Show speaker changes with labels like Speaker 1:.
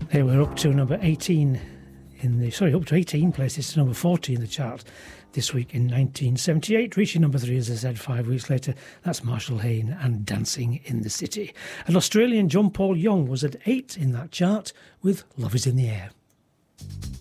Speaker 1: They were up to number 18 up to 18 places to number 40 in the chart this week in 1978, reaching number 3, as I said, 5 weeks later. That's Marshall Hayne and Dancing in the City. And Australian John Paul Young was at 8 in that chart with Love Is in the Air.